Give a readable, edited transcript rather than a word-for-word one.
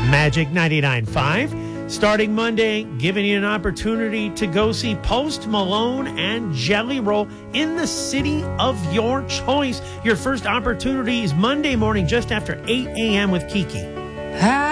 Magic 99.5. Starting Monday, giving you an opportunity to go see Post Malone and Jelly Roll in the city of your choice. Your first opportunity is Monday morning just after 8 a.m. with Kiki.